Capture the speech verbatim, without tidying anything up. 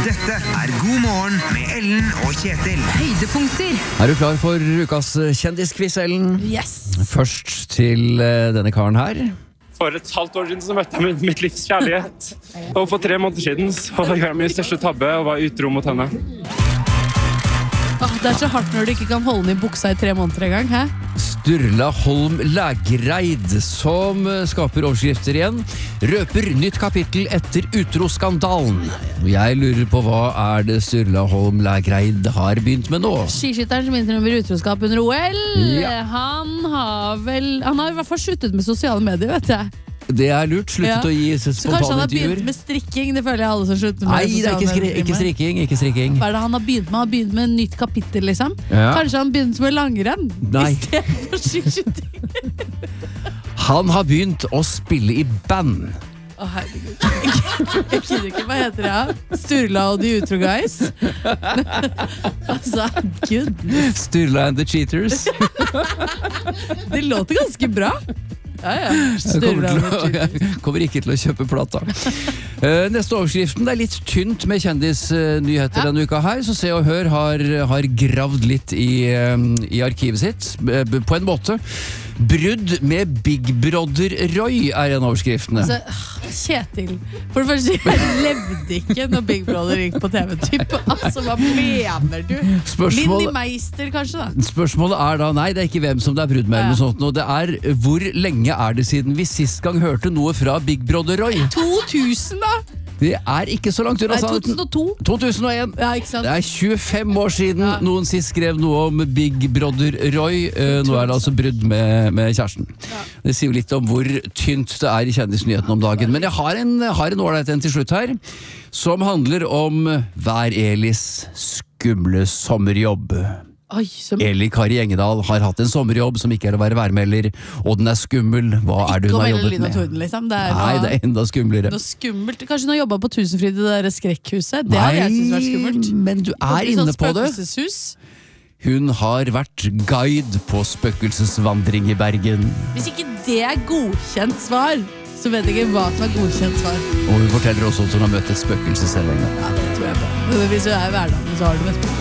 Dette er God morgen med Ellen og Kjetil. Høydepunkter. Er du klar for ukas kjendisquiz, Ellen? Yes. Først til eh, denne karen her. For et halvt år siden så møtte jeg min- mitt livs kjærlighet. Og for tre måneder siden så gjorde jeg min største tabbe og var utro mot henne. Åh, det er så hardt når du ikke kan holde den i buksa i tre måneder en gang, hæ? Sturla Holm Lægreid, som eh, skaper overskrifter igjen, røper nytt kapittel etter utroskandalen. Jeg lurer på hva er det Sturla Holm Lægreid har begynt med nå? Skiskytteren som innrømmer utroskap under O L. Ja. Han har vel Han har i hvert fall sluttet med sosiale medier, vet jeg. Det er lurt, sluttet Ja. å gi Så kanskje han spontane har begynt intervjuer. med strikking. Det føler jeg alle som slutter med Nei, det er ikke, sosiale skri medier. ikke strikking, ikke strikking. Hva er det han har begynt med? Han har begynt med en nytt kapittel, liksom. Ja. Kanskje han begynt med langrenn Nei. i stedet for skiskytting. Han har begynt å spille i band. Å, herregud. Jeg kjenner ikke, hva heter det? Ja? Sturla og de utro guys? Altså, gud. Sturla and the Cheaters. Det låter ganske bra. Ja, ja. Jeg kommer, Sturla og de til å, Cheaters. jeg kommer ikke til å kjøpe plata. Eh, Neste overskriften, det er litt tynt med kjendisnyheter Ja. denne uka her, så Se og Hør har, har gravd litt i, eh, i arkivet sitt, eh, på en måte. Brudd med Big Brother Roy er en av overskriftene. Altså, Kjetil, for det første, jeg levde ikke når Big Brother gikk på T V-typ. Altså, hva mener du? Spørsmål- Linni Meister, kanskje da? Spørsmålet er da, nei, det er ikke hvem som det er brudd med, Ja. eller noe sånt, og det er hvor lenge er det siden vi sist gang hørte noe fra Big Brother Roy? to tusen da? Det er ikke så langt unna Nei, to sannheten. tusen og to. to tusen og en. Ja, ikke sant? Det er tjuefem år siden Ja. noen sist skrev noe om Big Brother Roy. Eh, Nå er det altså brudd med, med kjæresten. Det sier jo litt om hvor tynt det er i kjendisnyhetene om dagen. Men jeg har en har en ålreit en til slutt her, som handler om Vær Elis skumle sommerjobb. Oi, så Eli Kari Engedal har hatt en sommerjobb som ikke er å være værmelder, og den er skummel. Hva er det ikke hun å har melde jobbet lyn og med? torden, liksom. Det er Nei, noe, det er enda skumlere. noe skummelt. Kanskje hun har jobbet på Tusenfryd, det der skrekkhuset. Det hadde jeg syntes vært skummelt. men du er Sånn inne på det. spøkelseshus. Hun har vært guide på spøkelsesvandring i Bergen. Hvis ikke det er godkjent svar, så vet jeg ikke hva som er godkjent svar. Og hun forteller også at hun har møtt et spøkelse selv en gang. Ja, det tror jeg på. Men hvis du er i hverdagen, så har du møtt